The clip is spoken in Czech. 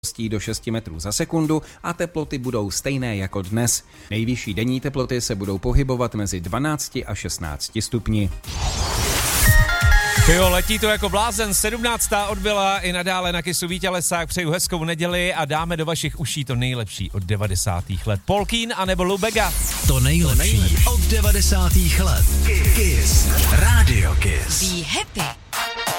do 6 metrů za sekundu a teploty budou stejné jako dnes. Nejvyšší denní teploty se budou pohybovat mezi 12 a 16 stupni. Jo, letí to jako blázen, 17. odbyla i nadále na Kissu Vítě Lesák, přeju hezkou neděli a dáme do vašich uší to nejlepší od 90. let. Paul Keane anebo Lou Bega. To nejlepší od 90. let. Kiss. Radio Kiss. Be happy.